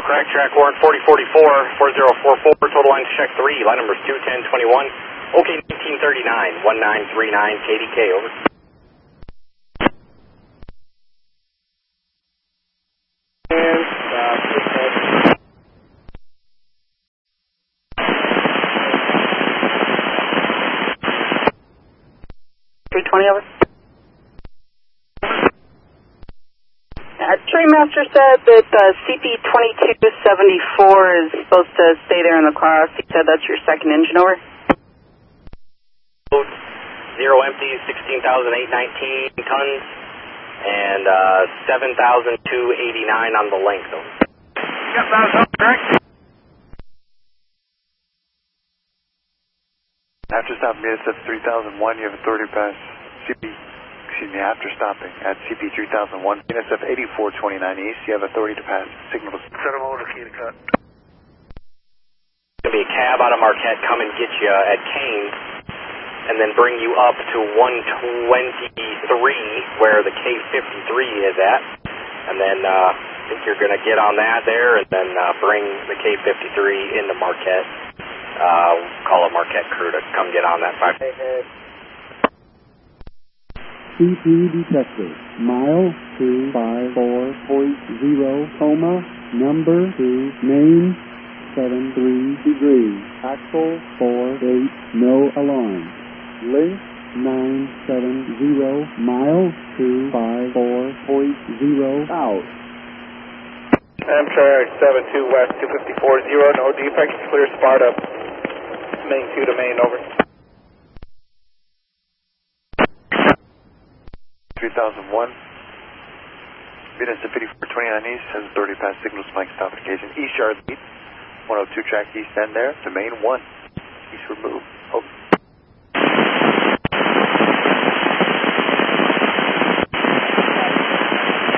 Crack track warrant 4044, 4044, total line to check 3, line number is 21021, OK 1939, 1939, KDK, over. And, 320, over. Trainmaster said that CP2274 is supposed to stay there in the class. He said that's your second engine, over. Zero empty, 16,819 tons, and 7,289 on the length, over. Yep, that was correct. After stopping BSF 3001, you have authority to pass after stopping at CP 3001, BSF 8429 East, you have authority to pass. Signal to set them over to key to cut. Going to be a cab out of Marquette, come and get you at Kane, and then bring you up to 123, where the K53 is at, and then I think you're going to get on that there, and then bring the K53 into Marquette. Call a Marquette crew to come get on that 5. CP detected, mile 254.0, number 2, main 73 degrees, axle 48, no alarm, length 970, mile 254.0, out. Amtrak 72 West 2540, no defects, clear Sparta, main 2 to main, over. 3001, BNSF 8429 East has authority to pass signals flank stop occasion. East yard lead, 102 track east end there to main 1, eastward move.